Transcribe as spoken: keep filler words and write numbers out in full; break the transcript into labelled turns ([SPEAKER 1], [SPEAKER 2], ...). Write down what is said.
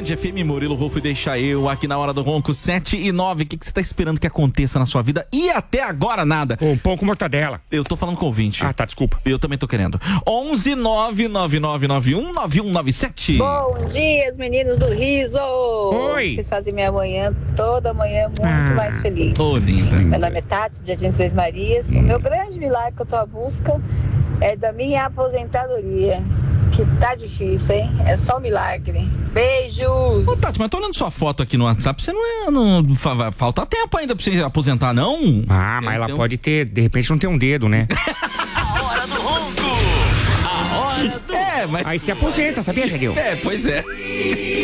[SPEAKER 1] Band F M, Murilo Rufo e Deixa Eu, aqui na Hora do Ronco, sete e nove. O que, que você tá esperando que aconteça na sua vida? E até agora nada.
[SPEAKER 2] Um pão com mortadela.
[SPEAKER 1] Eu tô falando com o ouvinte.
[SPEAKER 2] Ah, tá, desculpa.
[SPEAKER 1] Eu também tô querendo. onze nove nove nove nove um nove um nove sete.
[SPEAKER 3] Bom dia, meninos do Riso.
[SPEAKER 2] Oi.
[SPEAKER 3] Vocês fazem minha manhã, toda manhã, muito
[SPEAKER 2] Ah.
[SPEAKER 3] mais feliz.
[SPEAKER 1] Ô, linda.
[SPEAKER 3] Meu nome é Tati, de Jardim Três Marias. O meu grande milagre que eu tô à busca é da minha aposentadoria. Que tá difícil, hein? É só um milagre. Beijos!
[SPEAKER 1] Ô, Tati, mas tô olhando sua foto aqui no WhatsApp, você não é... Não, fa- falta tempo ainda pra você aposentar, não?
[SPEAKER 2] Ah, mas ela
[SPEAKER 1] Então-
[SPEAKER 2] pode ter, de repente não tem um dedo, né?
[SPEAKER 4] A Hora do Ronco. A Hora do
[SPEAKER 1] É, mas...
[SPEAKER 2] Aí se aposenta, sabia, Regueu?
[SPEAKER 1] É, pois é.